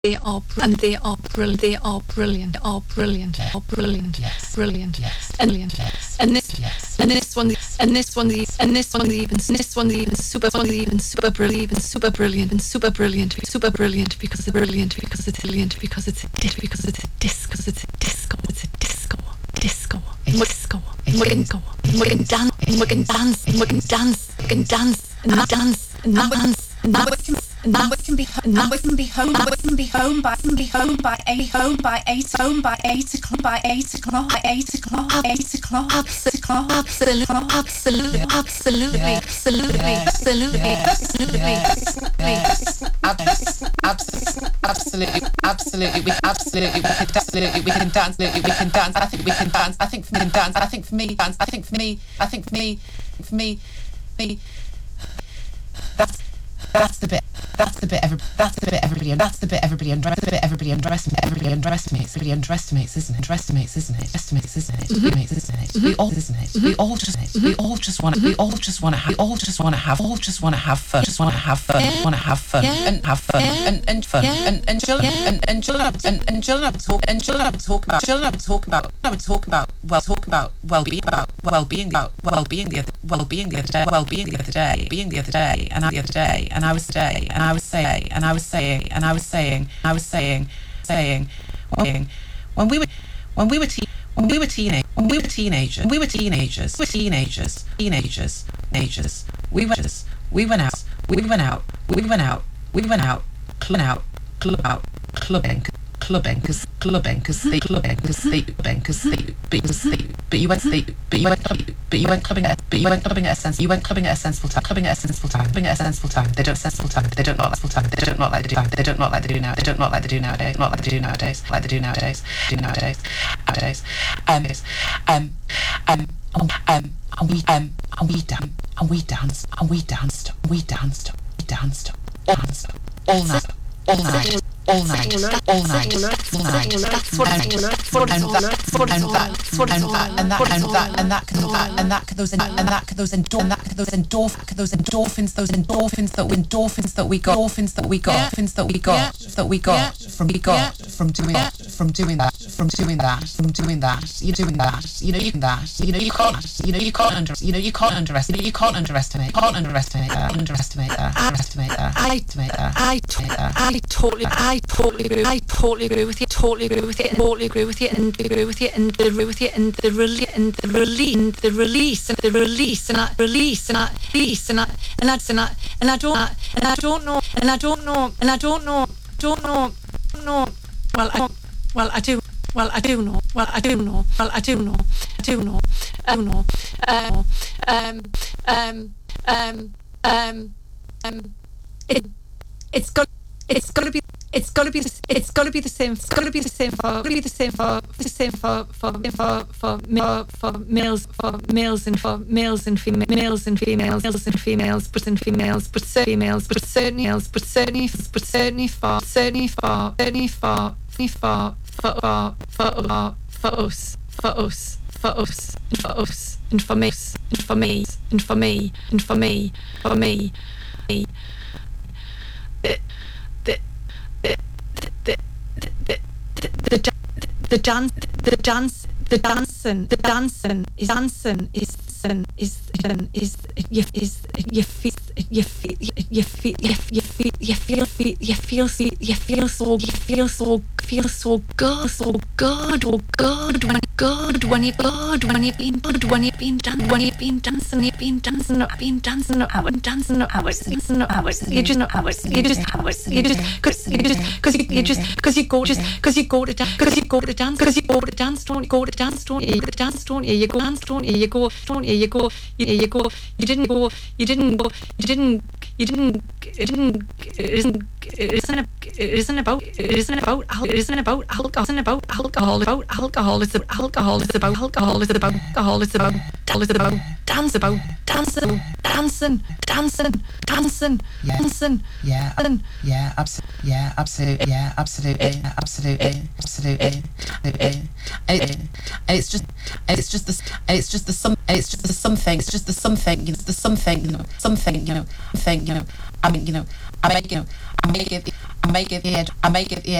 they are brilliant. They are brilliant. Are brilliant. Are brilliant. Yes. Brilliant. Yes. And Yes. and this Yes. and this one even super brilliant and super brilliant and super brilliant because it's brilliant because it's a disco. We can dance Now we can be home by 8 o'clock. Absolutely. We can dance. I think for me, that's the bit everybody underestimates, isn't it? We all just want to have fun and chill about well-being the other day, and I was saying when we were teenagers, we went out clubbing because you went clubbing at a sensible time. They don't like to do nowadays. All night. That's what it's all. Those endorphins that we got from doing that. You can't underestimate that. I totally agree with you, and the release, and I don't know. It's got to be the same for males and females, but certainly for us and for me. The dancing you feel so good when you've been dancing hours. You just go to dance, don't it isn't about alcohol. It's about dancing. Absolutely. And it's just the something. I make it the edge. I make it the